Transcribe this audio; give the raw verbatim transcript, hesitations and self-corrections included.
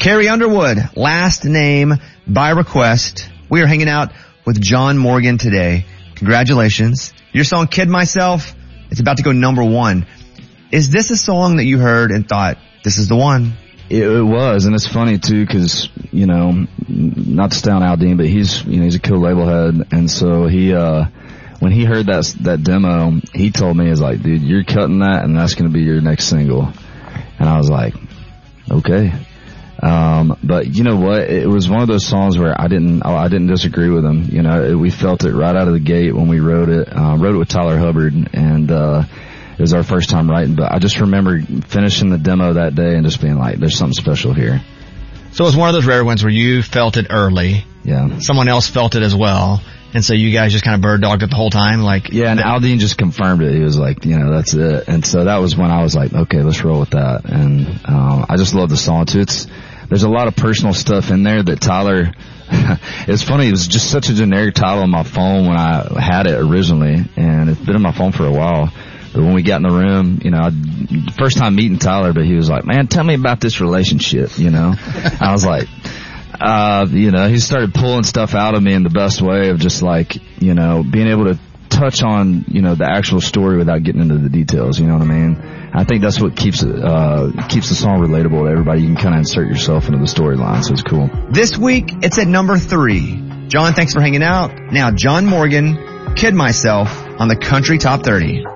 Carrie Underwood, last name by request. We are hanging out with John Morgan today. Congratulations. Your song, Kid Myself, it's about to go number one. Is this a song that you heard and thought, this is the one? It, it was, and it's funny too, because, you know, not to stay on Aldean, but he's, you know, he's a cool label head, and so he, uh, when he heard that, that demo, he told me, he's like, dude, you're cutting that, and that's gonna be your next single. And I was like, okay. Um, but you know what? It was one of those songs where I didn't, I didn't disagree with him. You know, we felt it right out of the gate when we wrote it. Uh, wrote it with Tyler Hubbard, and uh, it was our first time writing. But I just remember finishing the demo that day and just being like, "There's something special here." So it was one of those rare ones where you felt it early. Yeah. Someone else felt it as well. And so you guys just kind of bird dogged it the whole time, like. Yeah, and Aldean just confirmed it. He was like, you know, that's it. And so that was when I was like, okay, let's roll with that. And um, I just love the song too. It's there's a lot of personal stuff in there that Tyler. It's funny. It was just such a generic title on my phone when I had it originally, and it's been on my phone for a while. But when we got in the room, you know, I, first time meeting Tyler, but he was like, man, tell me about this relationship, you know. I was like. Uh, you know, he started pulling stuff out of me in the best way of just like, you know, being able to touch on, you know, the actual story without getting into the details, you know what I mean? I think that's what keeps it, uh, keeps the song relatable to everybody. You can kind of insert yourself into the storyline, so it's cool. This week, it's at number three. John, thanks for hanging out. Now, John Morgan, Kid Myself on the Country Top thirty.